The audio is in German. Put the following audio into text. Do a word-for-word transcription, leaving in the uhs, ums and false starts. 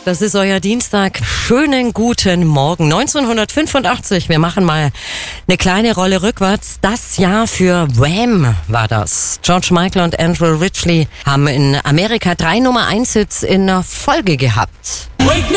Das ist euer Dienstag. Schönen guten Morgen. neunzehnhundertfünfundachtzig. Wir machen mal eine kleine Rolle rückwärts. Das Jahr für Wham war das. George Michael und Andrew Ridgeley haben in Amerika drei Nummer eins Hits in Folge gehabt.